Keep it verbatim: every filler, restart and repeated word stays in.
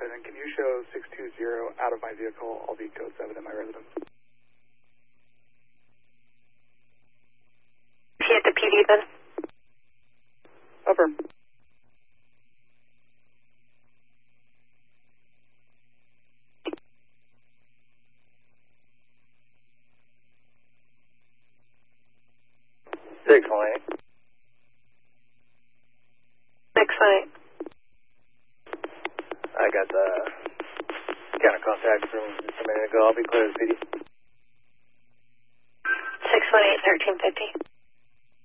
seven, can you show six two zero out of my vehicle? I'll be code seven in my residence. Is he at the P D then? Affirm. Six one eight. Six one eight. I got the counter contact from just a minute ago. I'll be clear as P D. Six one eight thirteen fifty.